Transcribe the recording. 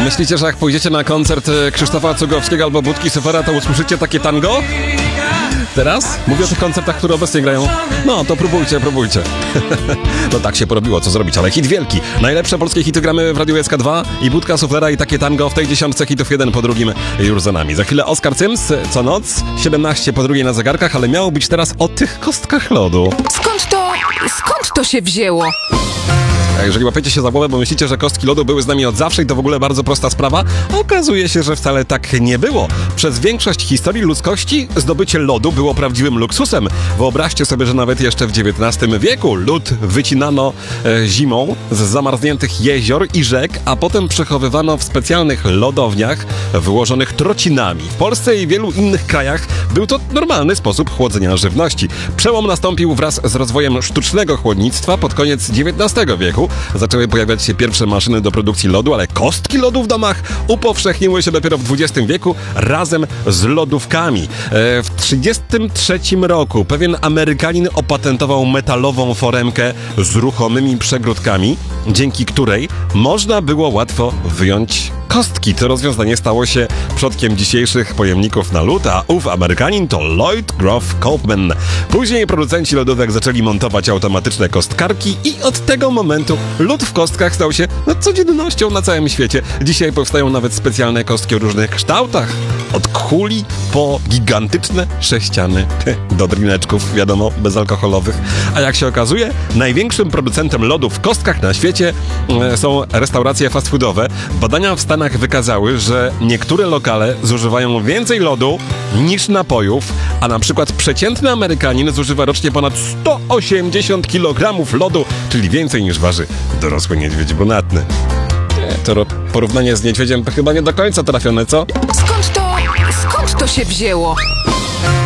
Myślicie, że jak pójdziecie na koncert Krzysztofa Cugowskiego albo Budki Sufera, to usłyszycie takie tango? Teraz? Mówię o tych koncertach, które obecnie grają. No, to próbujcie. No tak się porobiło, co zrobić, ale hit wielki. Najlepsze polskie hity gramy w Radiu SK2 i Budka Suflera i takie tango w tej 10 hitów jeden po drugim już za nami. Za chwilę Oskar Cyms, co noc, 17 po drugiej na zegarkach, ale miało być teraz o tych kostkach lodu. Skąd to się wzięło? A jeżeli łapiecie się za głowę, bo myślicie, że kostki lodu były z nami od zawsze i to w ogóle bardzo prosta sprawa, okazuje się, że wcale tak nie było. Przez większość historii ludzkości zdobycie lodu było prawdziwym luksusem. Wyobraźcie sobie, że nawet jeszcze w XIX wieku lód wycinano zimą z zamarzniętych jezior i rzek, a potem przechowywano w specjalnych lodowniach wyłożonych trocinami. W Polsce i wielu innych krajach był to normalny sposób chłodzenia żywności. Przełom nastąpił wraz z rozwojem sztucznego chłodnictwa pod koniec XIX wieku. Zaczęły pojawiać się pierwsze maszyny do produkcji lodu, ale kostki lodu w domach upowszechniły się dopiero w XX wieku razem z lodówkami. W 1933 roku pewien Amerykanin opatentował metalową foremkę z ruchomymi przegródkami, dzięki której można było łatwo wyjąć kostki. To rozwiązanie stało się przodkiem dzisiejszych pojemników na lód, a ów Amerykanin to Lloyd Groff Kaufman. Później producenci lodówek zaczęli montować automatyczne kostkarki i od tego momentu lód w kostkach stał się codziennością na całym świecie. Dzisiaj powstają nawet specjalne kostki o różnych kształtach. Od kuli po gigantyczne sześciany do drineczków, wiadomo, bezalkoholowych. A jak się okazuje, największym producentem lodu w kostkach na świecie są restauracje fast foodowe. Badania w Stanach wykazały, że niektóre lokale zużywają więcej lodu niż napojów, a na przykład przeciętny Amerykanin zużywa rocznie ponad 180 kg lodu, czyli więcej niż waży dorosły niedźwiedź brunatny. To porównanie z niedźwiedziem to chyba nie do końca trafione, co? Skąd to się wzięło?